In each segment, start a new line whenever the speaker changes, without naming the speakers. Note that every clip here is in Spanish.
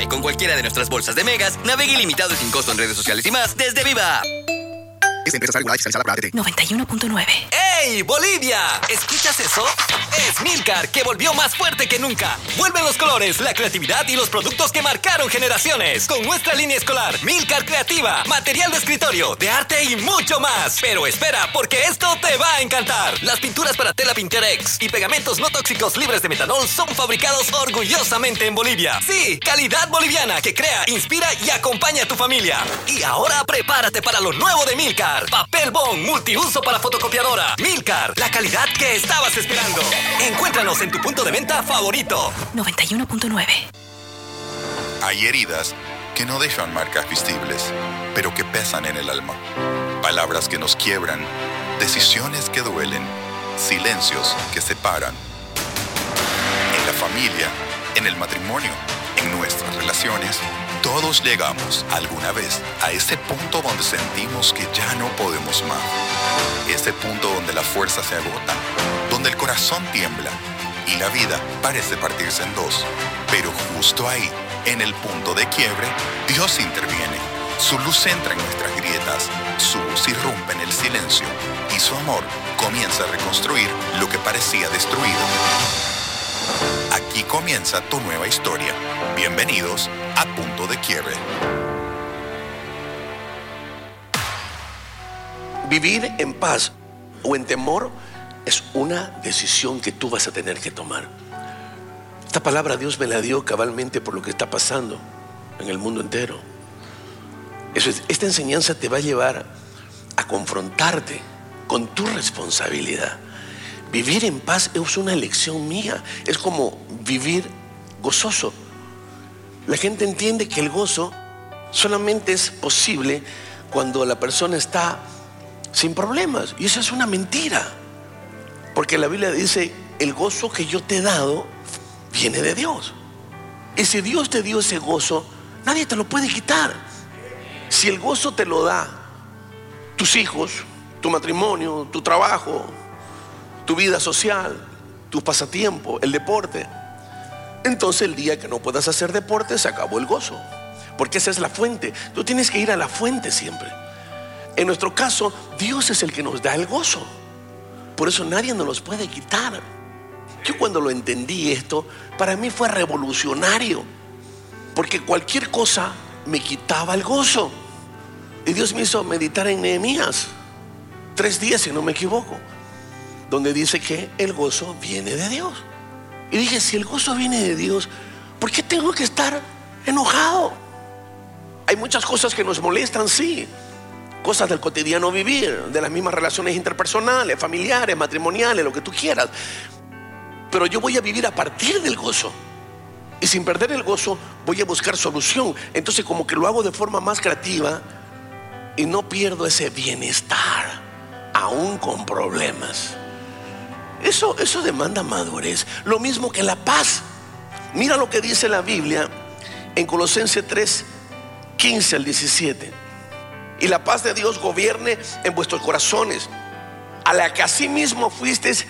con cualquiera de nuestras bolsas de megas, navegue ilimitado y sin costo en redes sociales y más desde Viva.
Esta empresa sale fiscalizada por ATT.
91.9.
¡Ey, Bolivia! ¿Escuchas eso? Es Milcar, que volvió más fuerte que nunca. Vuelven los colores, la creatividad y los productos que marcaron generaciones. Con nuestra línea escolar, Milcar Creativa, material de escritorio, de arte y mucho más. Pero espera, porque esto te va a encantar. Las pinturas para tela Pinterex y pegamentos no tóxicos libres de metanol son fabricados orgullosamente en Bolivia. Sí, calidad boliviana que crea, inspira y acompaña a tu familia. Y ahora prepárate para lo nuevo de Milcar. Papel bond multiuso para fotocopiadora. Milcar, la calidad que estabas esperando. Encuéntranos en tu punto de venta favorito.
91.9.
Hay heridas que no dejan marcas visibles, pero que pesan en el alma. Palabras que nos quiebran, decisiones que duelen, silencios que separan. En la familia, en el matrimonio, en nuestras relaciones, todos llegamos alguna vez a ese punto donde sentimos que ya no podemos más. Ese punto donde la fuerza se agota, donde el corazón tiembla y la vida parece partirse en dos. Pero justo ahí, en el punto de quiebre, Dios interviene. Su luz entra en nuestras grietas, su voz irrumpe en el silencio y su amor comienza a reconstruir lo que parecía destruido. Aquí comienza tu nueva historia. Bienvenidos a Punto de Quiebre.
Vivir en paz o en temor es una decisión que tú vas a tener que tomar. Esta palabra Dios me la dio cabalmente por lo que está pasando en el mundo entero. Esta enseñanza te va a llevar a confrontarte con tu responsabilidad. Vivir en paz es una elección mía. Es como vivir gozoso. La gente entiende que el gozo solamente es posible cuando la persona está sin problemas. Y eso es una mentira. Porque la Biblia dice, el gozo que yo te he dado viene de Dios. Y si Dios te dio ese gozo, nadie te lo puede quitar. Si el gozo te lo da tus hijos, tu matrimonio, tu trabajo, tu vida social, tu pasatiempo, el deporte, entonces el día que no puedas hacer deporte se acabó el gozo, porque esa es la fuente. Tú tienes que ir a la fuente siempre. En nuestro caso, Dios es el que nos da el gozo. Por eso nadie nos los puede quitar. Yo cuando lo entendí esto, para mí fue revolucionario, porque cualquier cosa me quitaba el gozo. Y Dios me hizo meditar en Nehemías 3 días, si no me equivoco, donde dice que el gozo viene de Dios. Y dije, si el gozo viene de Dios, ¿por qué tengo que estar enojado? Hay muchas cosas que nos molestan, sí. Cosas del cotidiano vivir, de las mismas relaciones interpersonales, familiares, matrimoniales, lo que tú quieras. Pero yo voy a vivir a partir del gozo. Y sin perder el gozo, voy a buscar solución. Entonces como que lo hago de forma más creativa y no pierdo ese bienestar, aún con problemas. Eso demanda madurez. Lo mismo que la paz. Mira lo que dice la Biblia en Colosenses 3, 15 al 17. Y la paz de Dios gobierne en vuestros corazones, a la que asimismo fuisteis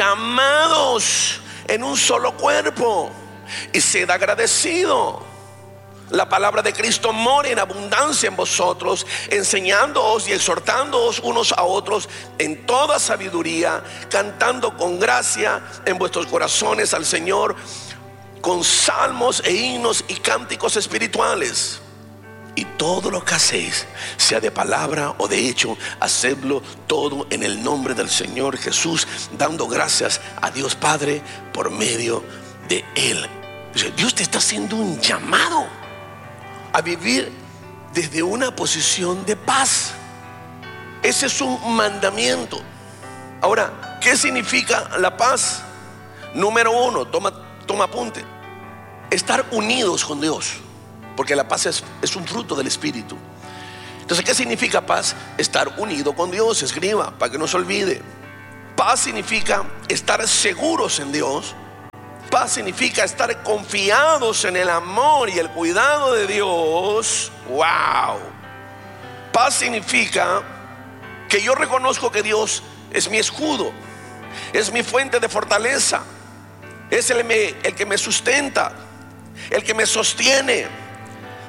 llamados en un solo cuerpo, y sed agradecido. La palabra de Cristo more en abundancia en vosotros, enseñándoos y exhortándoos unos a otros en toda sabiduría, cantando con gracia en vuestros corazones al Señor, con salmos e himnos y cánticos espirituales. Y todo lo que hacéis, sea de palabra o de hecho, hacedlo todo en el nombre del Señor Jesús, dando gracias a Dios Padre por medio de Él. Dios te está haciendo un llamado a vivir desde una posición de paz. Ese es un mandamiento. Ahora, ¿qué significa la paz? Número 1, toma apunte: estar unidos con Dios, porque la paz es un fruto del Espíritu. Entonces, ¿qué significa paz? Estar unido con Dios. Escriba para que no se olvide. Paz significa estar seguros en Dios. Paz significa estar confiados en el amor y el cuidado de Dios. ¡Wow! Paz significa que yo reconozco que Dios es mi escudo, es mi fuente de fortaleza, es el que me sustenta, el que me sostiene,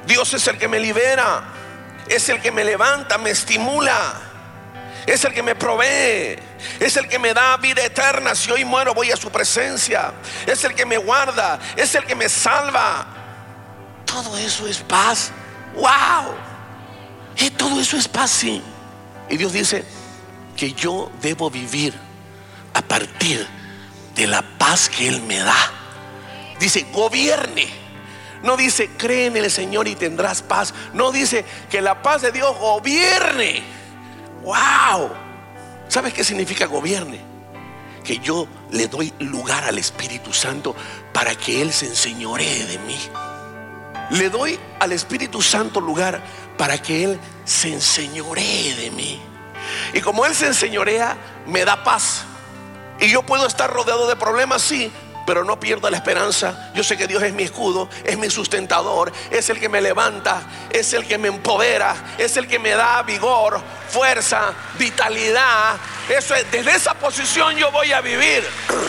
Dios es el que me libera, es el que me levanta, me estimula, es el que me provee, es el que me da vida eterna. Si hoy muero voy a su presencia. Es el que me guarda, es el que me salva. Todo eso es paz. ¡Wow! Y todo eso es paz, sí. Y Dios dice que yo debo vivir a partir de la paz que Él me da. Dice, gobierne. No dice, cree en el Señor y tendrás paz. No dice que la paz de Dios gobierne. ¡Wow! ¿Sabes qué significa gobierne? Que yo le doy lugar al Espíritu Santo para que Él se enseñoree de mí. Le doy al Espíritu Santo lugar para que Él se enseñoree de mí. Y como Él se enseñorea, me da paz. Y yo puedo estar rodeado de problemas, sí, pero no pierdo la esperanza. Yo sé que Dios es mi escudo, es mi sustentador, es el que me levanta, es el que me empodera, es el que me da vigor, fuerza, vitalidad. Eso es, desde esa posición yo voy a vivir.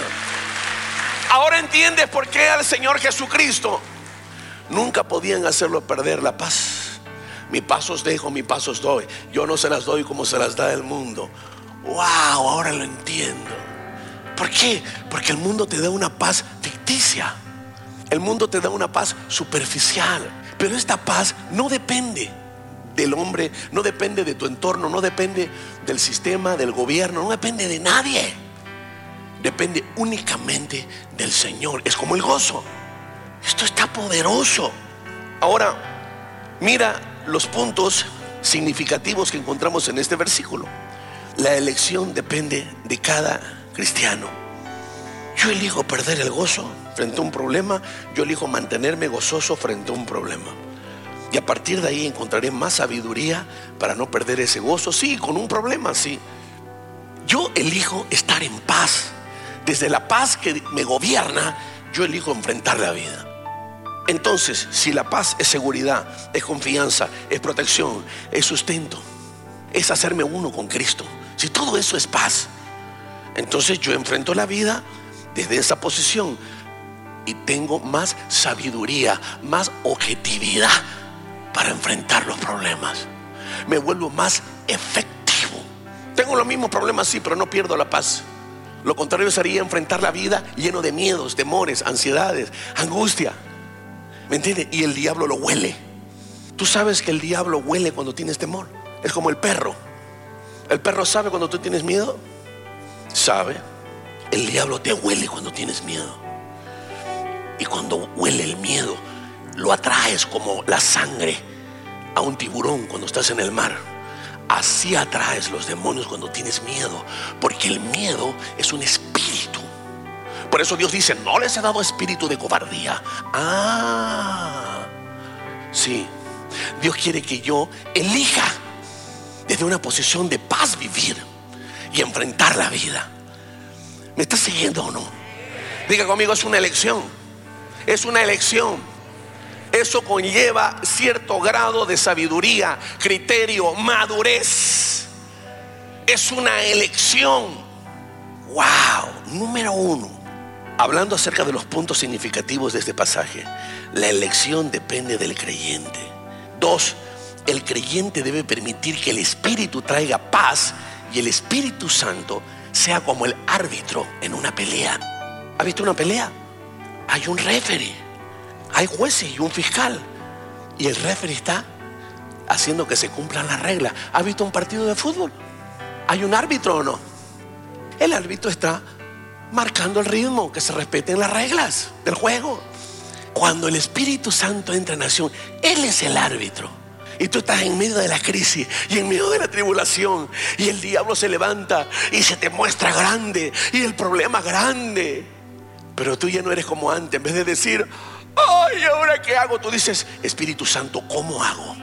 Ahora entiendes por qué al Señor Jesucristo nunca podían hacerlo perder la paz. Mi paz os dejo, mi paz os doy. Yo no se las doy como se las da el mundo. Wow, ahora lo entiendo. ¿Por qué? Porque el mundo te da una paz ficticia. El mundo te da una paz superficial. Pero esta paz no depende del hombre, no depende de tu entorno, no depende del sistema, del gobierno, no depende de nadie. Depende únicamente del Señor. Es como el gozo. Esto está poderoso. Ahora, mira los puntos significativos que encontramos en este versículo. La elección depende de cada cristiano. Yo elijo perder el gozo frente a un problema. Yo elijo mantenerme gozoso frente a un problema. Y a partir de ahí encontraré más sabiduría para no perder ese gozo. Sí, con un problema, sí. Yo elijo estar en paz. Desde la paz que me gobierna, yo elijo enfrentar la vida. Entonces, si la paz es seguridad, es confianza, es protección, es sustento, es hacerme uno con Cristo, si todo eso es paz, entonces yo enfrento la vida desde esa posición y tengo más sabiduría, más objetividad para enfrentar los problemas. Me vuelvo más efectivo. Tengo los mismos problemas, sí, pero no pierdo la paz. Lo contrario sería enfrentar la vida lleno de miedos, temores, ansiedades, angustia. ¿Me entiendes? Y el diablo lo huele. Tú sabes que el diablo huele cuando tienes temor. Es como el perro. ¿El perro sabe cuando tú tienes miedo? Sabe. El diablo te huele cuando tienes miedo. Y cuando huele el miedo, lo atraes como la sangre a un tiburón cuando estás en el mar. Así atraes los demonios cuando tienes miedo, porque el miedo es un espíritu. Por eso Dios dice, no les he dado espíritu de cobardía. Sí, Dios quiere que yo elija desde una posición de paz vivir y enfrentar la vida. ¿Me estás siguiendo o no? Diga conmigo, es una elección. Es una elección. Eso conlleva cierto grado de sabiduría, criterio, madurez. Es una elección. Wow. Número 1, hablando acerca de los puntos significativos de este pasaje, la elección depende del creyente. 2, el creyente debe permitir que el Espíritu traiga paz y el Espíritu Santo sea como el árbitro en una pelea. ¿Ha visto una pelea? Hay un referee, hay jueces y un fiscal, y el referee está haciendo que se cumplan las reglas. ¿Ha visto un partido de fútbol? ¿Hay un árbitro o no? El árbitro está marcando el ritmo, que se respeten las reglas del juego. Cuando el Espíritu Santo entra en acción, Él es el árbitro. Y tú estás en medio de la crisis y en medio de la tribulación, y el diablo se levanta y se te muestra grande y el problema grande. Pero tú ya no eres como antes. En vez de decir, ay, ¿ahora qué hago? Tú dices, Espíritu Santo, ¿cómo hago?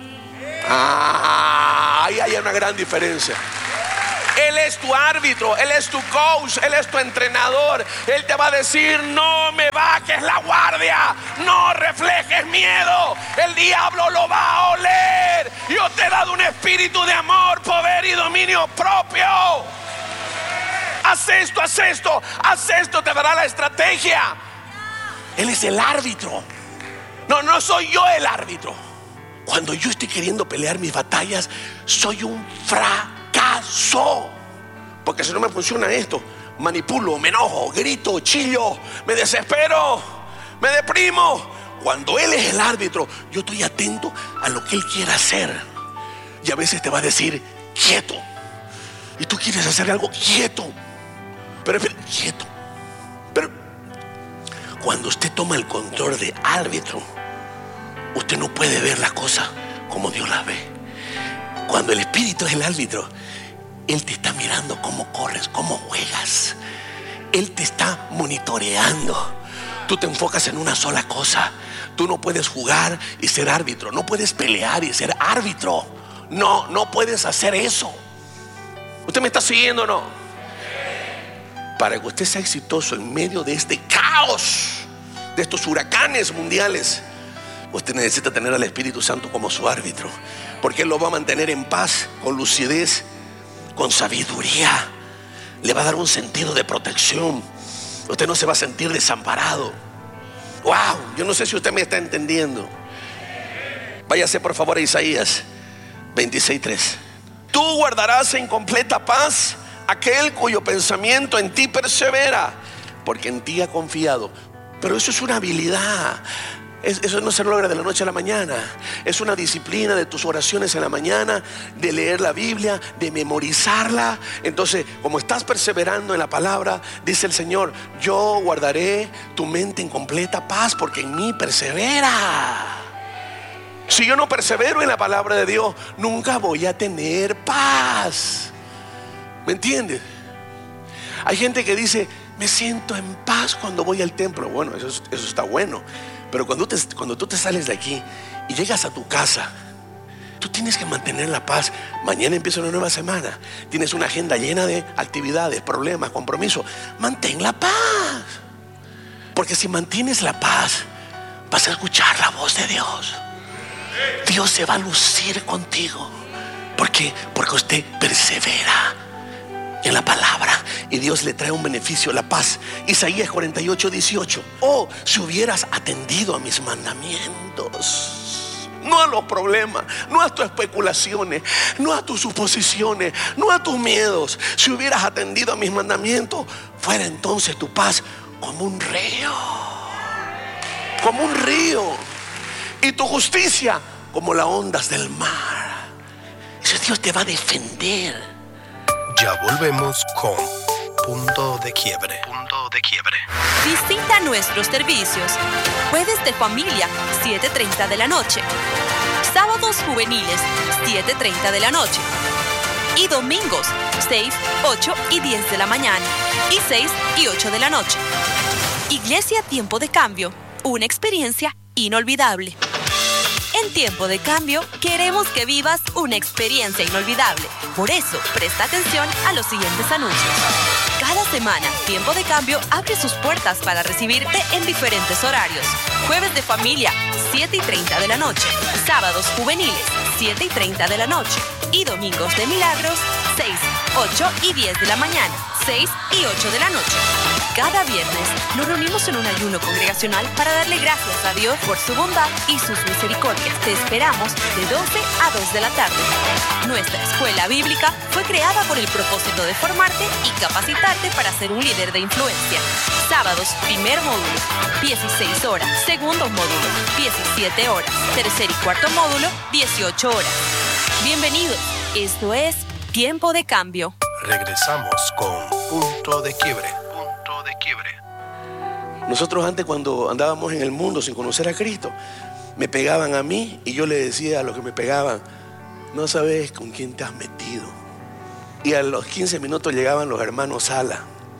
Ahí hay una gran diferencia. Él es tu árbitro, Él es tu coach, Él es tu entrenador. Él te va a decir, no me bajes la guardia, no reflejes miedo, el diablo lo va a oler. Yo te he dado un espíritu de amor, poder y dominio propio. Haz esto, haz esto, haz esto, te dará la estrategia. Él es el árbitro. No soy yo el árbitro. Cuando yo estoy queriendo pelear mis batallas, soy un fracaso. Porque si no me funciona esto, manipulo, me enojo, grito, chillo, me desespero, me deprimo. Cuando Él es el árbitro, yo estoy atento a lo que Él quiere hacer. Y a veces te va a decir, quieto. Y tú quieres hacer algo, quieto. Pero quieto. Pero cuando usted toma el control de árbitro, usted no puede ver las cosas como Dios las ve. Cuando el Espíritu es el árbitro, Él te está mirando cómo corres, cómo juegas. Él te está monitoreando. Tú te enfocas en una sola cosa. Tú no puedes jugar y ser árbitro. No puedes pelear y ser árbitro. No puedes hacer eso. ¿Usted me está siguiendo o no? Para que usted sea exitoso en medio de este caos, de estos huracanes mundiales, usted necesita tener al Espíritu Santo como su árbitro. Porque Él lo va a mantener en paz, con lucidez, con sabiduría. Le va a dar un sentido de protección. Usted no se va a sentir desamparado. Wow, yo no sé si usted me está entendiendo. Váyase por favor a Isaías 26:3. Tú guardarás en completa paz aquel cuyo pensamiento en ti persevera, porque en ti ha confiado. Pero eso es una habilidad. Eso no se logra de la noche a la mañana. Es una disciplina de tus oraciones en la mañana, de leer la Biblia, de memorizarla. Entonces, como estás perseverando en la palabra, dice el Señor, yo guardaré tu mente en completa paz, porque en mí persevera. Si yo no persevero en la palabra de Dios, nunca voy a tener paz. ¿Me entiendes? Hay gente que dice, me siento en paz cuando voy al templo. Bueno, eso está bueno. Pero cuando tú te sales de aquí y llegas a tu casa, tú tienes que mantener la paz. Mañana empieza una nueva semana. Tienes una agenda llena de actividades, problemas, compromisos. Mantén la paz. Porque si mantienes la paz, vas a escuchar la voz de Dios. Dios se va a lucir contigo. ¿Por qué? Porque usted persevera en la palabra y Dios le trae un beneficio, la paz. Isaías 48:18. Oh, si hubieras atendido a mis mandamientos, no a los problemas, no a tus especulaciones, no a tus suposiciones, no a tus miedos. Si hubieras atendido a mis mandamientos, fuera entonces tu paz como un río, como un río, y tu justicia como las ondas del mar. Ese Dios te va a defender.
Ya volvemos con Punto de Quiebre. Punto de Quiebre.
Visita nuestros servicios. Jueves de familia, 7:30 de la noche. Sábados juveniles, 7:30 de la noche. Y domingos, 6, 8 y 10 de la mañana. Y 6 y 8 de la noche. Iglesia Tiempo de Cambio, una experiencia inolvidable. En Tiempo de Cambio, queremos que vivas una experiencia inolvidable. Por eso, presta atención a los siguientes anuncios. Cada semana, Tiempo de Cambio abre sus puertas para recibirte en diferentes horarios. Jueves de familia, 7:30 de la noche. Sábados juveniles, 7:30 de la noche. Y domingos de milagros, 6, 8 y 10 de la mañana. 6 y 8 de la noche. Cada viernes nos reunimos en un ayuno congregacional para darle gracias a Dios por su bondad y sus misericordias. Te esperamos de 12 a 2 de la tarde. Nuestra escuela bíblica fue creada por el propósito de formarte y capacitarte para ser un líder de influencia. Sábados, primer módulo, 16 horas. Segundo módulo, 17 horas. Tercer y cuarto módulo, 18 horas. Bienvenidos. Esto es Tiempo de Cambio.
Regresamos con Punto de Quiebre. Punto de Quiebre.
Nosotros antes, cuando andábamos en el mundo sin conocer a Cristo, me pegaban a mí y yo le decía a los que me pegaban, no sabes con quién te has metido. Y a los 15 minutos llegaban los hermanos Sala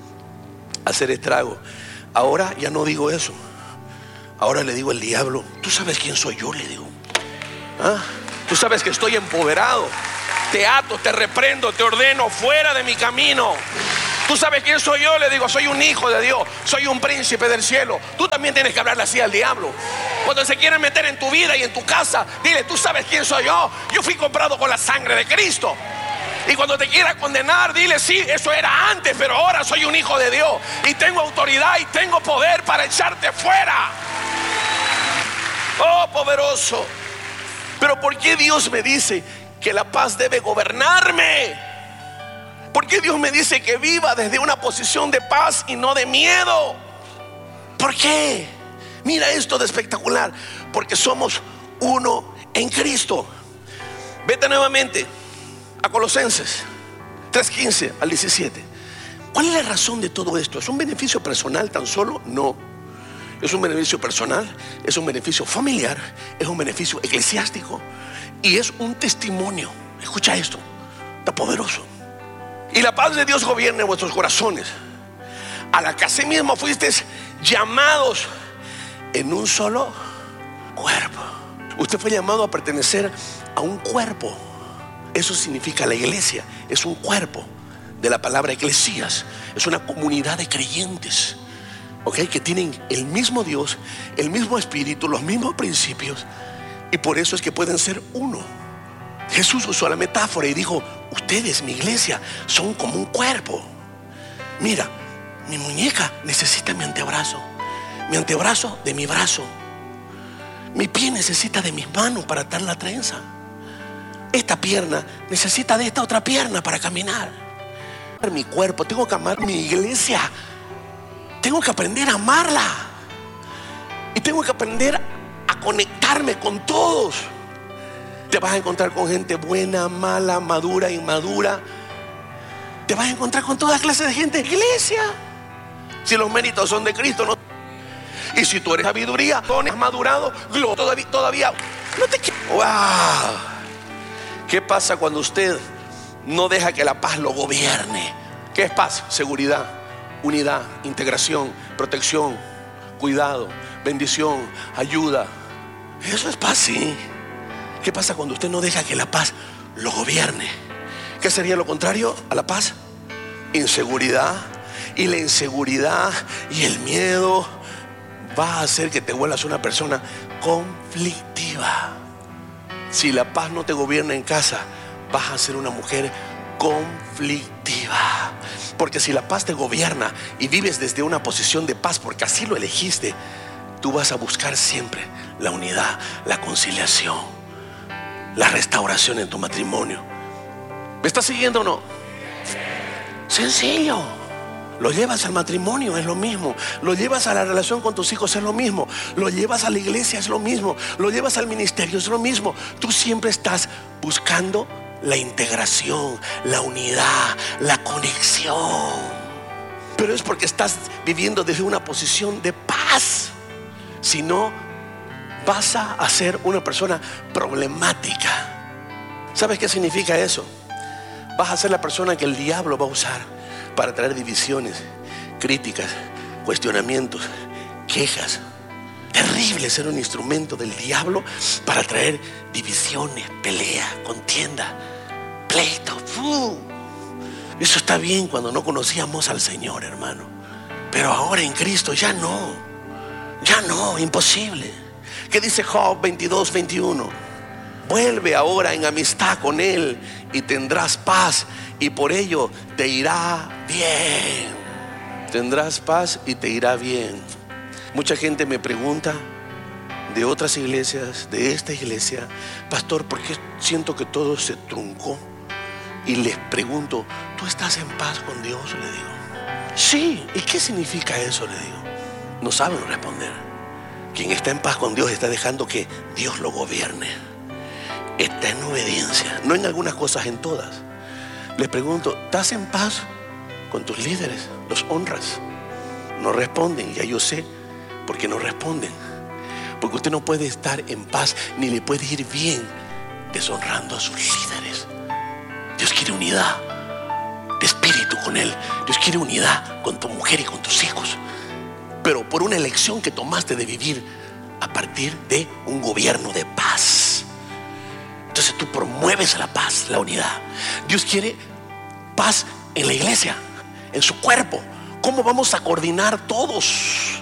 a hacer estrago. Ahora ya no digo eso. Ahora le digo al diablo, ¿tú sabes quién soy yo? Le digo, ¿ah? Tú sabes que estoy empoderado. Te ato, te reprendo, te ordeno fuera de mi camino. ¿Tú sabes quién soy yo? Le digo, soy un hijo de Dios, soy un príncipe del cielo. Tú también tienes que hablarle así al diablo. Cuando se quieren meter en tu vida y en tu casa, dile, ¿tú sabes quién soy yo? Yo fui comprado con la sangre de Cristo. Y cuando te quiera condenar, dile, sí, eso era antes, pero ahora soy un hijo de Dios y tengo autoridad y tengo poder para echarte fuera. Oh, poderoso. Pero ¿por qué Dios me dice que la paz debe gobernarme? ¿Por qué Dios me dice que viva desde una posición de paz y no de miedo? ¿Por qué? Mira esto de espectacular. Porque somos uno en Cristo. Vete nuevamente a Colosenses 3:15 al 17. ¿Cuál es la razón de todo esto? ¿Es un beneficio personal tan solo? No. Es un beneficio personal, es un beneficio familiar, es un beneficio eclesiástico y es un testimonio. Escucha esto, está poderoso. Y la paz de Dios gobierne vuestros corazones, a la que asimismo fuisteis llamados en un solo cuerpo. Usted fue llamado a pertenecer a un cuerpo. Eso significa la iglesia. Es un cuerpo de la palabra eclesías. Es una comunidad de creyentes, que tienen el mismo Dios, el mismo espíritu, los mismos principios. Y por eso es que pueden ser uno. Jesús usó la metáfora y dijo: ustedes, mi iglesia, son como un cuerpo. Mira, mi muñeca necesita mi antebrazo de mi brazo. Mi pie necesita de mis manos para atar la trenza. Esta pierna necesita de esta otra pierna para caminar. Mi cuerpo, tengo que amar mi iglesia. Tengo que aprender a amarla. Y tengo que aprender a conectarme con todos. Te vas a encontrar con gente buena, mala, madura, inmadura. Te vas a encontrar con toda clase de gente. Iglesia, si los méritos son de Cristo, no. Y si tú eres sabiduría, tú has madurado, todavía no te quiero. ¡Wow! ¿Qué pasa cuando usted no deja que la paz lo gobierne? ¿Qué es paz? Seguridad, unidad, integración, protección, cuidado, bendición, ayuda. Eso es paz, sí. ¿Qué pasa cuando usted no deja que la paz lo gobierne? ¿Qué sería lo contrario a la paz? Inseguridad. Y la inseguridad y el miedo va a hacer que te vuelvas una persona conflictiva. Si la paz no te gobierna en casa, vas a ser una mujer conflictiva. Porque si la paz te gobierna y vives desde una posición de paz, porque así lo elegiste, tú vas a buscar siempre la unidad, la conciliación, la restauración en tu matrimonio. ¿Me estás siguiendo o no? Sencillo. Lo llevas al matrimonio, es lo mismo. Lo llevas a la relación con tus hijos, es lo mismo. Lo llevas a la iglesia, es lo mismo. Lo llevas al ministerio, es lo mismo. Tú siempre estás buscando la integración, la unidad, la conexión. Pero es porque estás viviendo desde una posición de paz. Si no, vas a ser una persona problemática. ¿Sabes qué significa eso? Vas a ser la persona que el diablo va a usar para traer divisiones, críticas, cuestionamientos, quejas. Terrible ser un instrumento del diablo para traer divisiones, pelea, contienda, pleito. Eso está bien cuando no conocíamos al Señor, hermano. Pero ahora en Cristo ya no, imposible. ¿Qué dice Job 22:21? Vuelve ahora en amistad con Él y tendrás paz, y por ello te irá bien. Tendrás paz y te irá bien. Mucha gente me pregunta de otras iglesias, de esta iglesia: pastor, ¿por qué siento que todo se truncó? Y les pregunto: ¿tú estás en paz con Dios? Le digo. Sí. ¿Y qué significa eso? Le digo. No saben responder. Quien está en paz con Dios está dejando que Dios lo gobierne. Está en obediencia, no en algunas cosas, en todas. Les pregunto: ¿estás en paz con tus líderes? ¿Los honras? No responden. Ya yo sé por qué no responden. Porque usted no puede estar en paz ni le puede ir bien deshonrando a sus líderes. Dios quiere unidad de espíritu con Él. Dios quiere unidad con tu mujer y con tus hijos. Pero por una elección que tomaste de vivir a partir de un gobierno de paz. Entonces tú promueves la paz, la unidad. Dios quiere paz en la iglesia, en su cuerpo. ¿Cómo vamos a coordinar todos?